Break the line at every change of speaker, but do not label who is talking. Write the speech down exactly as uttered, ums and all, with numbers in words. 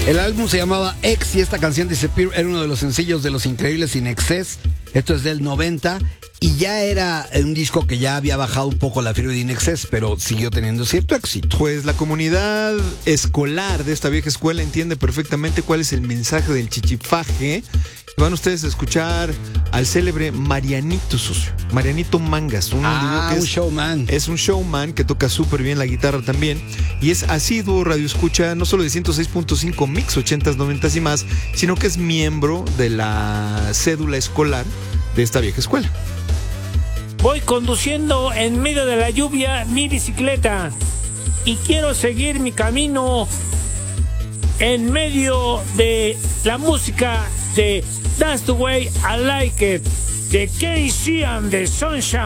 El álbum se llamaba X y esta canción Disappear era uno de los sencillos de Los Increíbles In Excess. Esto es del noventa y ya era un disco que ya había bajado un poco la fiebre de In Excess, pero siguió teniendo cierto éxito.
Pues la comunidad escolar de esta vieja escuela entiende perfectamente cuál es el mensaje del chichifaje. Van ustedes a escuchar al célebre Marianito Sucio, Marianito Mangas. Un,
ah,
que es,
un showman.
Es un showman que toca súper bien la guitarra también. Y es asiduo radio escucha, no solo de ciento seis punto cinco Mix, ochentas, noventas y más, sino que es miembro de la cédula escolar de esta vieja escuela.
Voy conduciendo en medio de la lluvia mi bicicleta y quiero seguir mi camino en medio de la música de That's the Way I Like It, de K C and the Sunshine.